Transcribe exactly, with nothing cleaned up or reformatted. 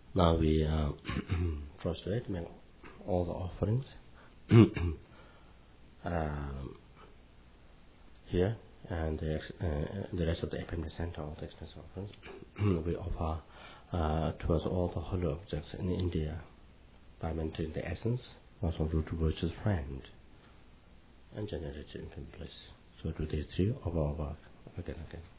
Now we uh, prostrate, make all the offerings um, here, and the, uh, the rest of the Ephemeral Center, all the expense offerings we offer uh, towards all the holy objects in India by maintaining the essence, also root to virtue's friend, and generate infinite bliss. So do these three of our work again and again.